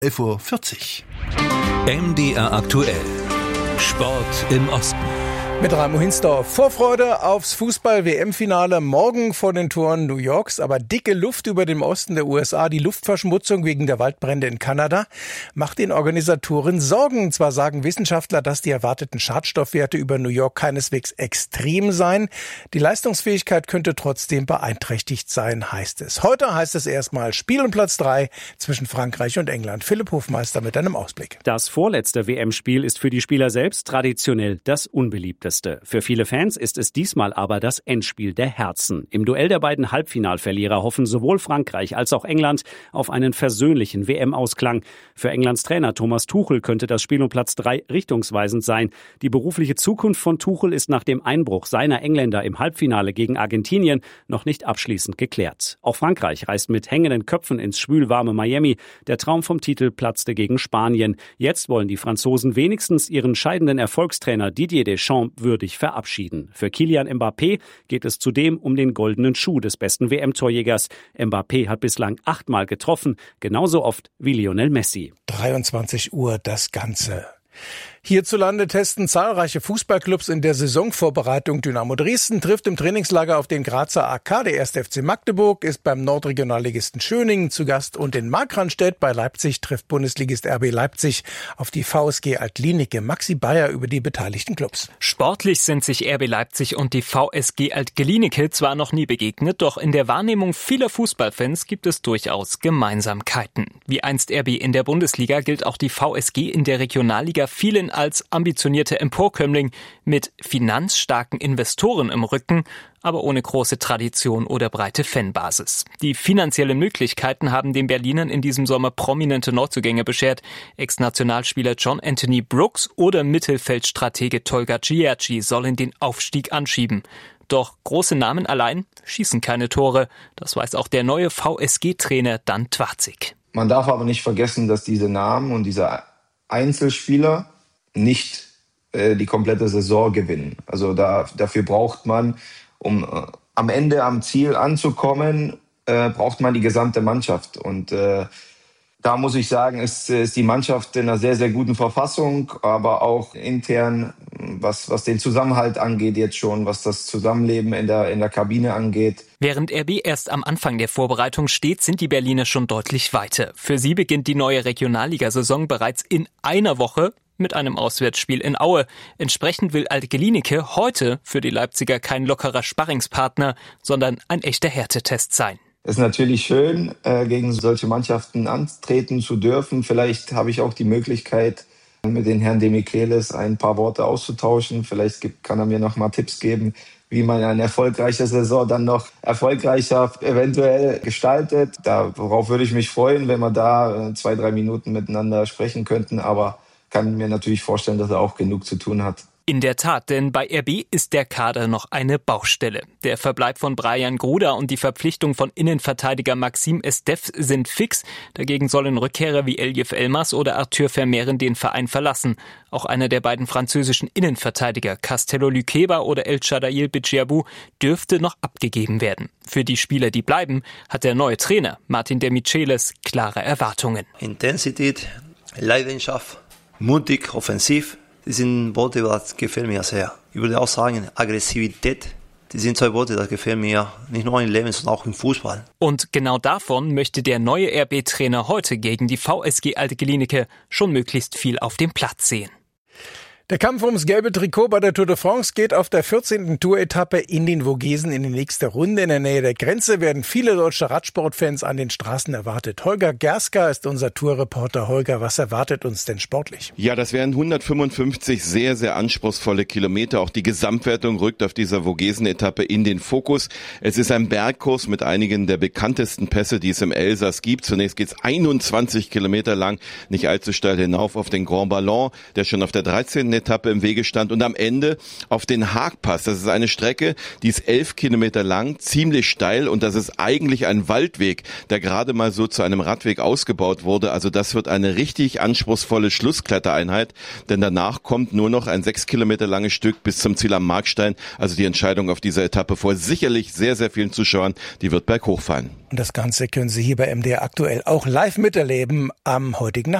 11:40 Uhr. MDR aktuell. Sport im Osten. Mit Raimo Hinsdorf. Vorfreude aufs Fußball-WM-Finale morgen vor den Toren New Yorks. Aber dicke Luft über dem Osten der USA. Die Luftverschmutzung wegen der Waldbrände in Kanada macht den Organisatoren Sorgen. Zwar sagen Wissenschaftler, dass die erwarteten Schadstoffwerte über New York keineswegs extrem seien. Die Leistungsfähigkeit könnte trotzdem beeinträchtigt sein, heißt es. Heute heißt es erstmal Spiel um Platz 3 zwischen Frankreich und England. Philipp Hofmeister mit einem Ausblick. Das vorletzte WM-Spiel ist für die Spieler selbst traditionell das unbeliebteste. Für viele Fans ist es diesmal aber das Endspiel der Herzen. Im Duell der beiden Halbfinalverlierer hoffen sowohl Frankreich als auch England auf einen versöhnlichen WM-Ausklang. Für Englands Trainer Thomas Tuchel könnte das Spiel um Platz 3 richtungsweisend sein. Die berufliche Zukunft von Tuchel ist nach dem Einbruch seiner Engländer im Halbfinale gegen Argentinien noch nicht abschließend geklärt. Auch Frankreich reist mit hängenden Köpfen ins schwülwarme Miami. Der Traum vom Titel platzte gegen Spanien. Jetzt wollen die Franzosen wenigstens ihren scheidenden Erfolgstrainer Didier Deschamps würdig verabschieden. Für Kylian Mbappé geht es zudem um den goldenen Schuh des besten WM-Torjägers. Mbappé hat bislang 8-mal getroffen, genauso oft wie Lionel Messi. 23 Uhr das Ganze. Hierzulande testen zahlreiche Fußballclubs in der Saisonvorbereitung. Dynamo Dresden trifft im Trainingslager auf den Grazer AK. Der 1. FC Magdeburg ist beim Nordregionalligisten Schöningen zu Gast. Und in Markranstädt bei Leipzig trifft Bundesligist RB Leipzig auf die VSG Altlinike. Maxi Bayer über die beteiligten Clubs. Sportlich sind sich RB Leipzig und die VSG Altlinike zwar noch nie begegnet, doch in der Wahrnehmung vieler Fußballfans gibt es durchaus Gemeinsamkeiten. Wie einst RB in der Bundesliga gilt auch die VSG in der Regionalliga vielen als ambitionierte Emporkömmling mit finanzstarken Investoren im Rücken, aber ohne große Tradition oder breite Fanbasis. Die finanziellen Möglichkeiten haben den Berlinern in diesem Sommer prominente Neuzugänge beschert. Ex-Nationalspieler John Anthony Brooks oder Mittelfeldstratege Tolga Ciherci sollen den Aufstieg anschieben. Doch große Namen allein schießen keine Tore. Das weiß auch der neue VSG-Trainer Dan Twardzik. Man darf aber nicht vergessen, dass diese Namen und diese Einzelspieler nicht die komplette Saison gewinnen. Also dafür braucht man, um am Ende am Ziel anzukommen, braucht man die gesamte Mannschaft. Und da muss ich sagen, ist die Mannschaft in einer sehr, sehr guten Verfassung, aber auch intern, was den Zusammenhalt angeht jetzt schon, was das Zusammenleben in der Kabine angeht. Während RB erst am Anfang der Vorbereitung steht, sind die Berliner schon deutlich weiter. Für sie beginnt die neue Regionalligasaison bereits in einer Woche mit einem Auswärtsspiel in Aue. Entsprechend will Altlinike heute für die Leipziger kein lockerer Sparringspartner, sondern ein echter Härtetest sein. Es ist natürlich schön, gegen solche Mannschaften antreten zu dürfen. Vielleicht habe ich auch die Möglichkeit, mit den Herrn Demichelis ein paar Worte auszutauschen. Vielleicht kann er mir noch mal Tipps geben, wie man eine erfolgreiche Saison dann noch erfolgreicher eventuell gestaltet. Darauf würde ich mich freuen, wenn wir da 2-3 Minuten miteinander sprechen könnten. Aber kann mir natürlich vorstellen, dass er auch genug zu tun hat. In der Tat, denn bei RB ist der Kader noch eine Baustelle. Der Verbleib von Brian Gruda und die Verpflichtung von Innenverteidiger Maxime Estef sind fix. Dagegen sollen Rückkehrer wie Elif Elmas oder Arthur Vermeeren den Verein verlassen. Auch einer der beiden französischen Innenverteidiger, Castello Luqueba oder El Chadail Bidjiabou, dürfte noch abgegeben werden. Für die Spieler, die bleiben, hat der neue Trainer Martin Demichelis klare Erwartungen. Intensität, Leidenschaft, mutig, offensiv. Das sind Worte, das gefällt mir sehr. Ich würde auch sagen, Aggressivität. Das sind 2 Worte, das gefällt mir nicht nur im Leben, sondern auch im Fußball. Und genau davon möchte der neue RB-Trainer heute gegen die VSG Altlinike schon möglichst viel auf dem Platz sehen. Der Kampf ums gelbe Trikot bei der Tour de France geht auf der 14. Tour-Etappe in den Vogesen in die nächste Runde. In der Nähe der Grenze werden viele deutsche Radsportfans an den Straßen erwartet. Holger Gerska ist unser Tourreporter. Holger, was erwartet uns denn sportlich? Ja, das wären 155 sehr, sehr anspruchsvolle Kilometer. Auch die Gesamtwertung rückt auf dieser Vogesen-Etappe in den Fokus. Es ist ein Bergkurs mit einigen der bekanntesten Pässe, die es im Elsass gibt. Zunächst geht es 21 Kilometer lang, nicht allzu steil hinauf auf den Grand Ballon, der schon auf der 13. Etappe im Wege stand und am Ende auf den Haagpass. Das ist eine Strecke, die ist 11 Kilometer lang, ziemlich steil und das ist eigentlich ein Waldweg, der gerade mal so zu einem Radweg ausgebaut wurde. Also das wird eine richtig anspruchsvolle Schlussklettereinheit, denn danach kommt nur noch ein 6 Kilometer langes Stück bis zum Ziel am Markstein. Also die Entscheidung auf dieser Etappe vor sicherlich sehr, sehr vielen Zuschauern, die wird berghoch fallen. Und das Ganze können Sie hier bei MDR aktuell auch live miterleben am heutigen Nachmittag.